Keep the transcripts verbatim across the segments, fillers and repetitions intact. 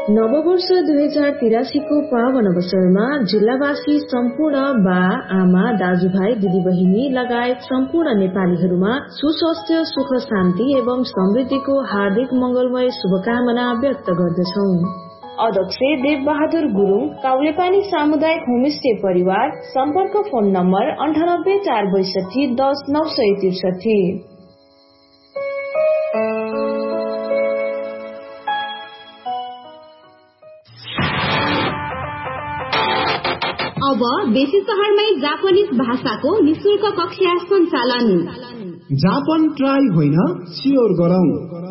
नववर्ष दुई हजार तिरासी को पावन अवसरमा जिल्लावासी सम्पूर्ण बा आमा दाजुभाइ दिदीबहिनी लगायत सम्पूर्ण नेपालीहरूमा सुस्वास्थ्य सुख शान्ति एवं समृद्धिको हार्दिक मंगलमय शुभकामना व्यक्त गर्दछौं। अध्यक्ष देव बहादुर गुरुङ, काउलेपानी सामुदायिक होमस्टे परिवार। सम्पर्क फोन नम्बर अन्ठानब्बे चार बैसठी दस नौ सय त्रिसठी। अब बेसी शहरमै जापानिज भाषाको निशुल्क कक्षा सञ्चालन। जापान ट्राई होइन सियोर गरौं।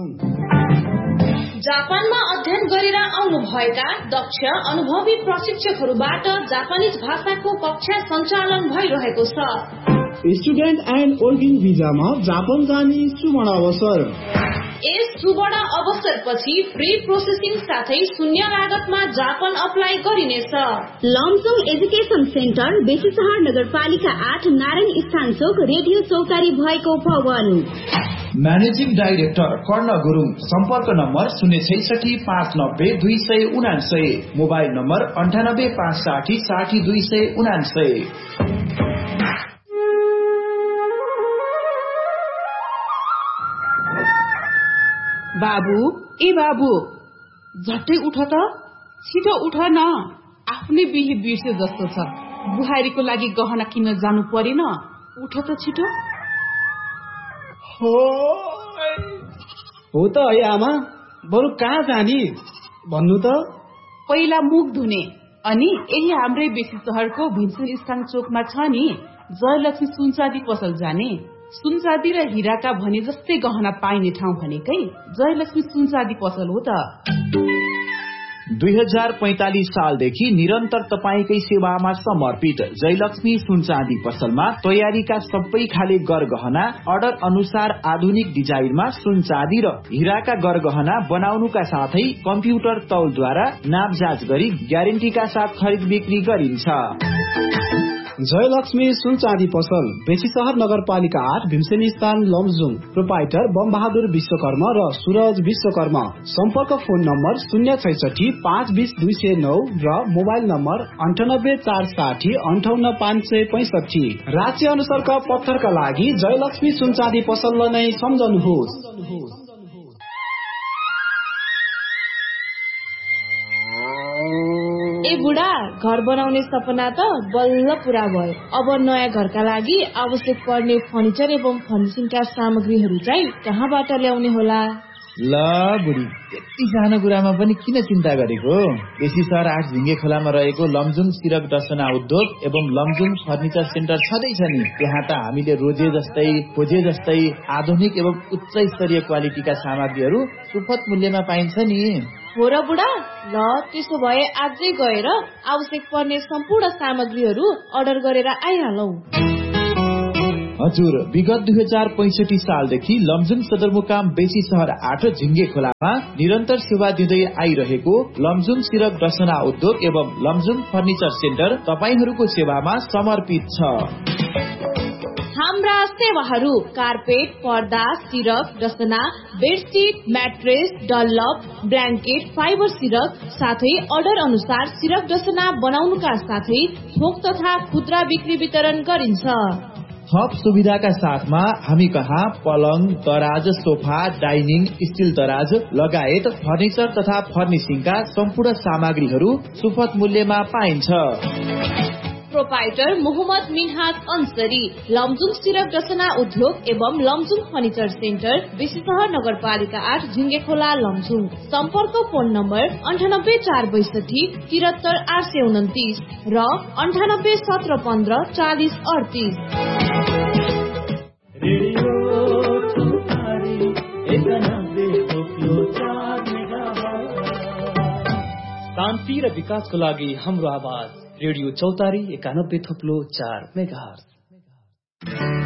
जापानमा अध्ययन गरेर आउनु भएका दक्ष अनुभवी प्रशिक्षकहरूबाट जापानिज भाषाको कक्षा सञ्चालन भइरहेको छ। स्टुडेन्ट एन्ड वर्किङ भिजामा जापान जाने सुवर्ण अवसर। यस सुवर्ण अवसरपछि फ्री प्रोसेसिङ साथै शून्य लागतमा जापान अप्लाई गरिनेछ। लमजुङ एजुकेसन सेन्टर बेसीसहर नगरपालिका आठ नारायण स्थान चोक रेडियो चौतारी भएको भवन। म्यानेजिङ डाइरेक्टर कर्ण गुरुङ। सम्पर्क नम्बर शून्य छैसठी पाँच नब्बे दुई सय उनासय। मोबाइल नम्बर अन्ठानब्बे पाँच साठी साठी दुई सय उनासय। बाबु ए बाबु झट्टै उठ त, छिटो उठ न। आफ्नै बिहे बिर्से जस्तो छ। बुहारीको लागि गहना किन्न जानु परेन, उठ त छिटो। हो हो त है आमा, बरु कहाँ जाने भन्नु त। पहिला मुख धुने, अनि यही हाम्रै बेसी शहरको भिन्सन स्थान चोकमा छ नि जयलक्ष्मी सुनचाँदी पसल जाने। सुनचाँदी र हिराका भने जस्तै गहना पाइने ठाउँ भनेकै जयलक्ष्मी सुनचाँदी पसल हो त। दुई हजार पैंतालीस सालदेखि निरन्तर तपाईकै सेवामा समर्पित जयलक्ष्मी सुनचाँदी पसलमा तयारीका सबै खाले गरगहना अर्डर अनुसार आधुनिक डिजाइनमा सुनचाँदी र हिराका गरगहना बनाउनुका साथै कम्प्युटर तौलद्वारा नापजाँच गरी ग्यारेन्टीका साथ खरिद बिक्री गरिन्छ। जयलक्ष्मी सुनचाँदी पसल बेसीसहर नगरपालिका आठ भीमसेनी स्थान लमजुङ। प्रोपाइटर बम बहादुर विश्वकर्मा र सूरज विश्वकर्मा। सम्पर्क फोन नम्बर शून्य छैसठी पाँच बीस दुई सय नौ र मोबाइल नम्बर अन्ठानब्बे चार साठी अन्ठाउन्न पाँच सय पैसठी। राज्य अनुसारका पत्थरका लागि जयलक्ष्मी सुनचाँदी पसललाई नै सम्झनुहोस्। ए बुढा, घर बनाउने सपना त बल्ल पूरा भयो। अब नयाँ घरका लागि आवश्यक पर्ने फर्निचर एवं फर्निसिङका सामग्रीहरू चाहिँ कहाँबाट ल्याउने होला? ल बुढी, यति सानो कुरामा पनि किन चिन्ता गरेको? बेसी सहर आठ झिङ्गे खोलामा रहेको लमजुङ सिरक डसना उद्योग एवं लमजुङ फर्निचर सेन्टर छँदैछ नि। त्यहाँ त हामीले रोजे जस्तै खोजे जस्तै आधुनिक एवं उच्च स्तरीय क्वालिटीका सामग्रीहरू सुपथ मूल्यमा पाइन्छ नि। हो र बुढा, ल त्यसो भए आजै गएर आवश्यक पर्ने सम्पूर्ण सामग्रीहरू अर्डर गरेर आइहालौ। हजुर, विगत दुई हजार पैंसठी सालदेखि लमजुङ सदरमुकाम बेसी सहर आठ झिङ्गे खोलामा निरन्तर सेवा दिँदै आइरहेको लमजुङ सिरक डसना उद्योग एवं लमजुङ फर्निचर सेन्टर तपाईहरूको सेवामा समर्पित छ। हाम्रा सेवाहरू कार्पेट, पर्दा, सिरक डसना, bedsheet, mattress, Dunlop, blanket, fibre सिरक साथै अर्डर अनुसार सिरक डसना बनाउनुका साथै थोक तथा खुद्रा बिक्री वितरण गरिन्छ। थप सुविधाका साथमा हामी कहाँ पलङ, दराज, सोफा, डाइनिङ, स्टिल दराज लगायत फर्निचर तथा फर्निसिङका सम्पूर्ण सामग्रीहरू सुपथ मूल्यमा पाइन्छ। प्रोपाइटर मोहम्मद मिनहाज अंसरी, लमजुङ सिरक डसना उद्योग एवं लमजुङ फर्निचर सेन्टर बेसीसहर नगरपालिका आठ झिङ्गे खोला लमजुङ। सम्पर्क फोन नम्बर अन्ठानब्बे चार बैसठी तिहत्तर आठ सय उन्तिस र अन्ठानब्बे सत्र पन्ध्र चालिस अडतिस। शान्ति र विकासको लागि हाम्रो आवाज रेडियो चौतारी एकानब्बे थोप्लो चार मेगाहर्ज।